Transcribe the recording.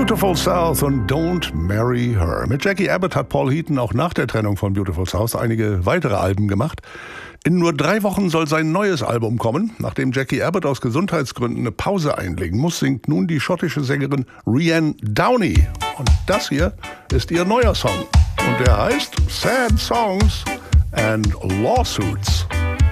Beautiful South und Don't Marry Her. Mit Jackie Abbott hat Paul Heaton auch nach der Trennung von Beautiful South einige weitere Alben gemacht. In nur 3 Wochen soll sein neues Album kommen. Nachdem Jackie Abbott aus Gesundheitsgründen eine Pause einlegen muss, singt nun die schottische Sängerin Rianne Downey. Und das hier ist ihr neuer Song. Und der heißt Sad Songs and Lawsuits.